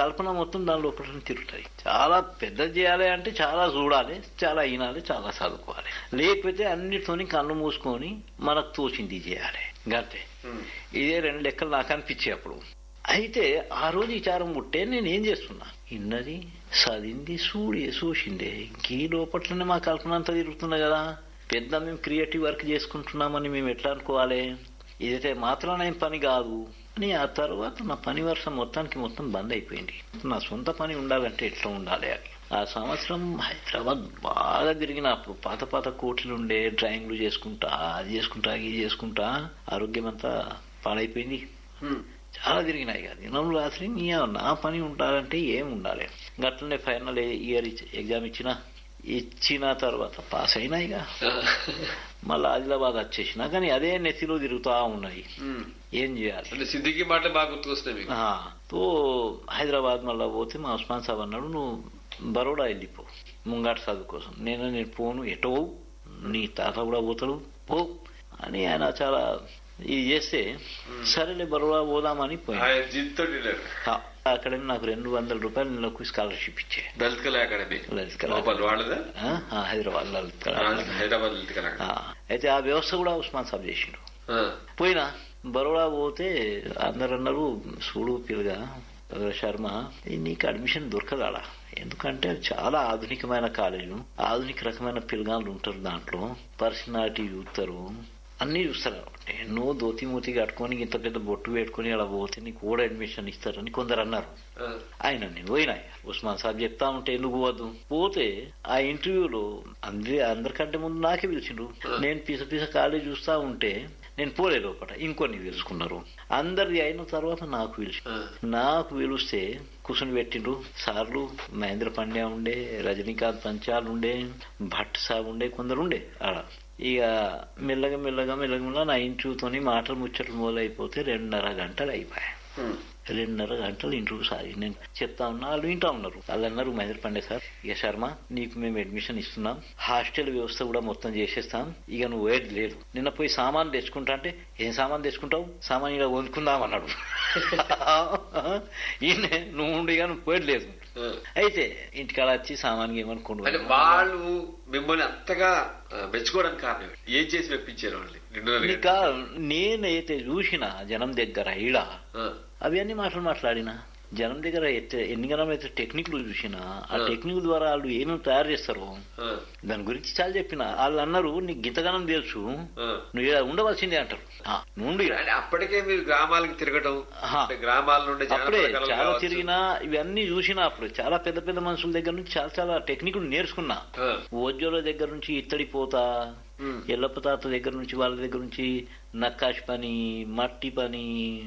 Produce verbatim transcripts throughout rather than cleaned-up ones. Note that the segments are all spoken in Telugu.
కల్పన మొత్తం దాని లోపల తిరుగుతాయి. చాలా పెద్ద చేయాలి అంటే చాలా చూడాలి, చాలా వినాలి, చాలా చదువుకోవాలి. లేకపోతే అన్నిటితోని కళ్ళు మూసుకొని మనకు తోచింది చేయాలి గంతే. ఇదే రెండు లెక్కలు నాకు అనిపించాయి అప్పుడు. అయితే ఆ రోజు విచారం పుట్టే నేనేం చేస్తున్నా, ఇన్నది చదివింది చూడి చూసిందే ఈ లోపట్లనే మా కల్పన అంతా తిరుగుతున్నా కదా. పెద్ద మేము క్రియేటివ్ వర్క్ చేసుకుంటున్నామని మేము ఎట్లా అనుకోవాలి, ఇదైతే మాత్రం ఏం పని కాదు అని. ఆ తర్వాత నా పని వర్షం మొత్తానికి మొత్తం బంద్ అయిపోయింది. నా సొంత పని ఉండాలంటే ఎట్లా ఉండాలి అని ఆ సంవత్సరం హైదరాబాద్ బాగా తిరిగిన. అప్పుడు పాత పాత కోట్లు ఉండే, డ్రాయింగ్లు చేసుకుంటా, అది చేసుకుంటా, ఇది చేసుకుంటా ఆరోగ్యం అంతా పాడైపోయింది. చాలా తిరిగినాయి కదా దినం రాత్రి. నా పని ఉండాలంటే ఏం ఉండాలి. గట్లనే ఫైనల్ ఇయర్ ఎగ్జామ్ ఇచ్చిన ఇచ్చిన తర్వాత పాస్ అయినా ఇక మళ్ళీ ఆదిలాబాద్ వచ్చేసిన. కానీ అదే నెత్తిలో తిరుగుతా ఉన్నాయి, ఏం చేయాలి. సిద్దికి మాటలు బాగా గుర్తుకొస్తున్నాయి. తో హైదరాబాద్ మళ్ళా పోతే మా ఉస్మాన్ సాబ్ అన్నాడు, నువ్వు బరోడా వెళ్ళిపో ముంగాట చదువు కోసం. నేను నేను పోను, ఎటో నీ తాత కూడా పోతాడు పో అని ఆయన చాలా ఇది చేస్తే సరేలే బరోడా పోదామని పోయి అక్కడ నాకు రెండు వందల రూపాయలు నెలకు స్కాలర్షిప్ ఇచ్చే లలిత్ కళా అకాడమీ హైదరాబాద్ లలిత్ కళా హైదరాబాద్. అయితే ఆ వ్యవస్థ కూడా ఉస్మాన్ సాబ్ చేసిండు. పోయినా బరోడా పోతే అందరు అన్నారు, చూడు పిల్లగా శర్మ నీకు అడ్మిషన్ దొరకదాడా, ఎందుకంటే చాలా ఆధునికమైన కాలేజు, ఆధునిక రకమైన పిల్లగాళ్ళు ఉంటారు దాంట్లో, పర్సనాలిటీ చూస్తారు, అన్ని చూస్తారు. కాబట్టి నువ్వు దోతిమూతి కట్టుకొని ఇంత పెద్ద బొట్టు పెట్టుకుని అలా పోతే నీకు కూడా అడ్మిషన్ ఇస్తారని కొందరు అన్నారు. ఆయన నేను పోయినా, ఉస్మాన్ సాబ్ చెప్తా ఉంటే ఎందుకు పోవద్దు. పోతే ఆ ఇంటర్వ్యూలో అందరి అందరికంటే ముందు నాకే పిలిచిండ్రు. నేను పిస పిస కాలేజ్ చూస్తా ఉంటే నేను పోలే లోపల, ఇంకొన్ని పిలుచుకున్నారు. అందరిది అయిన తర్వాత నాకు పిలిచి నాకు పిలిస్తే కూర్చొని పెట్టిండ్రు. సార్లు మహేంద్ర పాండ్యా ఉండే, రజనీకాంత్ పంచాల్ ఉండే, భట్ సాబ్ ఉండే, కొందరు ఉండే ఆడ. ఇక మెల్లగా మెల్లగా మెల్లగా నా ఇంటర్వ్యూతోని మాటలు ముచ్చట్లు మొదలైపోతే రెండున్నర గంటలు అయిపోయాయి. రెండున్నర గంటలు ఇంటర్వ్యూ సారి నేను చెప్తా ఉన్నా, వాళ్ళు వింటా ఉన్నారు. వాళ్ళు అన్నారు, మహేంద్ర పాండే సార్, ఇక శర్మ నీకు మేము అడ్మిషన్ ఇస్తున్నాం, హాస్టల్ వ్యవస్థ కూడా మొత్తం చేసేస్తాం, ఇక నువ్వు ఏది లేదు. నిన్న పోయి సామాన్ తెచ్చుకుంటా అంటే ఏం సామాన్ తెచ్చుకుంటావు, సామాన్ ఇలా వండుకుందాం అన్నాడు. ఈయన నువ్వు ఉండిగా నువ్వు పోయేది లేదు. అయితే ఇంటికాడ వచ్చి సామాన్ ఏమనుకోండి. వాళ్ళు మిమ్మల్ని అంతగా మెచ్చుకోవడానికి కారణం ఏం చేసి మెప్పించారు వాళ్ళని? ఇక నేనైతే చూసిన జనం దగ్గర ఈడ అవన్నీ మాటలు మాట్లాడినా, జనం దగ్గర ఎన్ని గణం అయితే టెక్నిక్లు చూసినా, ఆ టెక్నిక్ ద్వారా వాళ్ళు ఏమేమి తయారు చేస్తారో దాని గురించి చాలా చెప్పిన. వాళ్ళు అన్నారు, నీకు గింతగనం తెలుసు, నువ్వు ఇలా ఉండవలసిందే అంటారు. నుండి అప్పటికే మీరు గ్రామాలకు తిరగటం, గ్రామాల నుండి అప్పుడే చాలా తిరిగినా, ఇవన్నీ చూసినా. అప్పుడు చాలా పెద్ద పెద్ద మనుషుల దగ్గర నుంచి చాలా చాలా టెక్నిక్లు నేర్చుకున్నా. ఓజోల దగ్గర నుంచి ఇత్తడి పోతా, ఎల్లప్ప తాత దగ్గర నుంచి, వాళ్ళ దగ్గర నుంచి నక్కాష్ పని, మట్టి పని,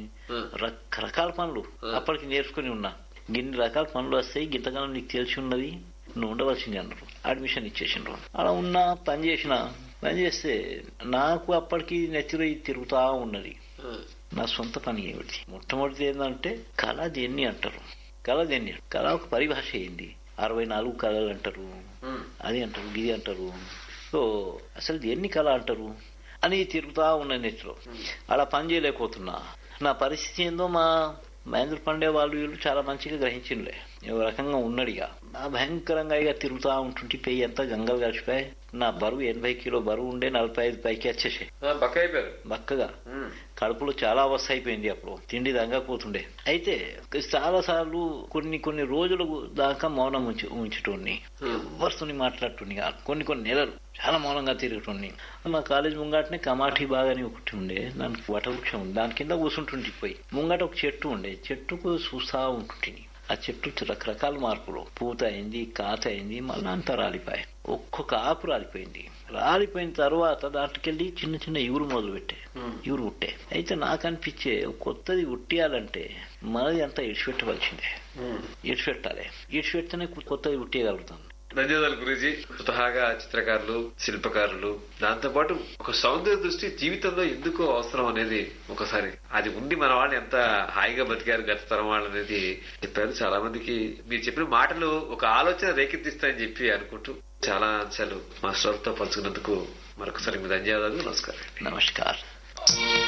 రకరకాల పనులు అప్పటికి నేర్చుకుని ఉన్నా. గిన్ని రకాల పనులు వస్తాయి, గింతగానో నీకు తెలిసి ఉన్నది, నువ్వు ఉండవలసింది అన్నారు. అడ్మిషన్ ఇచ్చేసిండ్రు. అలా ఉన్నా, పని చేసిన పని చేస్తే నాకు అప్పటికి నెత్తిలో తిరుగుతా ఉన్నది. నా సొంత పని ఏమిటి? మొట్టమొదటి ఏంటంటే కళ దేన్ని అంటారు, కళ దేన్ని కళ ఒక పరిభాష ఏంది, అరవై నాలుగు కళలు అంటారు, అది అంటారు, గిది అంటారు. సో అసలు దేన్ని కళ అంటారు అని తిరుగుతా ఉన్న నెత్తిలో. అలా పని చేయలేకపోతున్నా. నా పరిస్థితి ఏందో మా మహేంద్ర పాండే వాళ్ళు వీళ్ళు చాలా మంచిగా గ్రహించిండే, ఓ రకంగా ఉన్నడిగా. నా భయంకరంగా ఇక తిరుగుతా ఉంటుంటే పెయ్యి అంతా గంగలు కలిసిపోయి, నా బరువు ఎనభై కిలో బరువు ఉండే నలభై ఐదు పైకి వచ్చేసాయి. బక్కగా కడుపులో చాలా అవస్థ అయిపోయింది. అప్పుడు తిండి దంగకపోతుండే. అయితే చాలా సార్లు కొన్ని కొన్ని రోజులు దాకా మౌనం ఉంచి ఉంచుటోని ఎవరితోని మాట్లాడుతుంది. కొన్ని కొన్ని నెలలు చాలా మౌనంగా తిరుగుతుంది. మా కాలేజ్ ముంగటనే కమాఠీ బాగాని ఒకటి ఉండే, దానికి వటవృక్షం ఉంది, దాని కింద కూర్చుంటుంటే పోయి ముంగట ఒక చెట్టు ఉండే, చెట్టుకు చూస్తా ఉంటుంటిని. ఆ చెట్టు రకరకాల మార్పులు, పూత అయింది, కాత అయింది, మళ్ళీ అంతా రాలిపోయాయి. ఒక్కొక్క ఆకు రాలిపోయింది. రాలిపోయిన తర్వాత దాంట్లోకెళ్ళి చిన్న చిన్న ఇగురు మొదలు పెట్టే, ఇగురు ఉట్టే. అయితే నాకు అనిపించే కొత్తది ఉట్టియాలంటే మనది అంతా ఇడిచిపెట్టవలసిందే, ఇడిచిపెట్టాలి. ఇడిచిపెడితేనే కొత్తది ఉట్టేయగలుగుతాం. ధన్యవాదాలు గురూజీ. స్వతహాగా చిత్రకారులు, శిల్పకారులు, దాంతోపాటు ఒక సౌందర్య దృష్టి జీవితంలో ఎందుకు అవసరం అనేది ఒకసారి అది ఉండి మన వాళ్ళు ఎంత హాయిగా బతికారు గత తరం వాళ్ళు అనేది చెప్పారు. చాలా మందికి మీరు చెప్పిన మాటలు ఒక ఆలోచన రేకెత్తిస్తాయని చెప్పి అనుకుంటూ చాలా అంశాలు మా శ్రోతతో పంచుకున్నందుకు మరొకసారి మీ ధన్యవాదాలు. నమస్కారం. నమస్కారం.